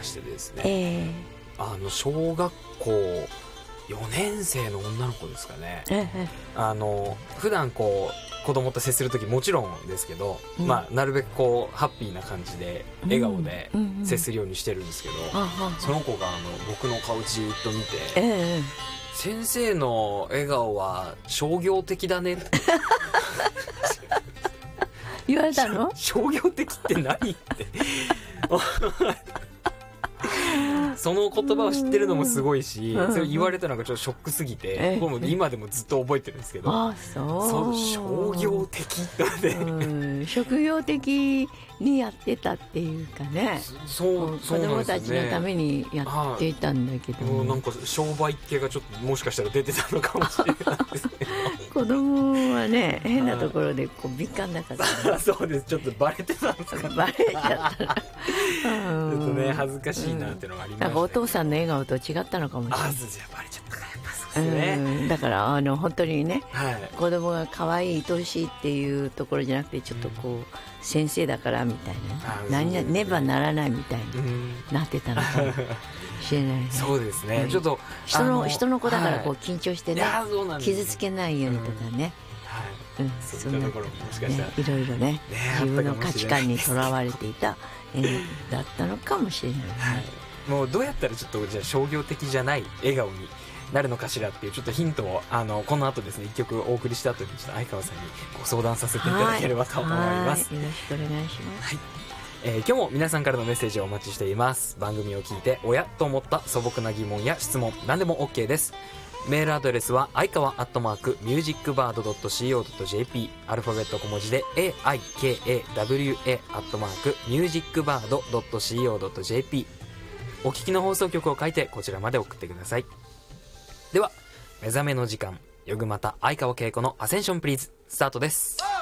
してですね、小学校4年生の女の子ですかね、普段こう子供と接するときもちろんですけど、なるべくこうハッピーな感じで笑顔で接するようにしてるんですけど、その子が僕の顔じーっと見て、先生の笑顔は商業的だねって言われたの？ 商業的って何ってその言葉を知ってるのもすごいし、それ言われたのがちょっとショックすぎて、僕も今でもずっと覚えてるんですけど、そう商業的って職業的にやってたっていうかね、子供たちのためにやっていたんだけど、 なんか商売系がちょっともしかしたら出てたのかもしれないですね子供はね、変なところでこう敏感だから、ね、 そうです。ちょっとバレてたんですかね。 バレちゃったらちょっとね、恥ずかしいなっていうのがありました、ね。 なんかお父さんの笑顔と違ったのかもしれない。 じゃあバレちゃったからやっぱそうですね。 だから本当にね、子供が可愛い愛しいっていうところじゃなくて、ちょっとこう、先生だからみたいな、ねばならないみたいになってたのかもしれないね。 そうですね。ちょっと人の子だからこう緊張してね、傷つけないようにとかね。 そういったところももしかしたらいろいろね、自分の価値観にとらわれていただったのかもしれないね。 もうどうやったらちょっとじゃあ商業的じゃない笑顔になるのかしらっていうちょっとヒントをこの後ですね、一曲お送りした後にちょっと相川さんにご相談させていただければと思います。 よろしくお願いします。 今日も皆さんからのメッセージをお待ちしています。番組を聞いて親と思った素朴な疑問や質問、何でも OK です。メールアドレスはaikawa@musicbird.co.jp、 アルファベット小文字で aikawa@musicbird.co.jp、 お聞きの放送局を書いてこちらまで送ってください。では目覚めの時間、よぐまた相川恵子のアセンションプリーズスタートです。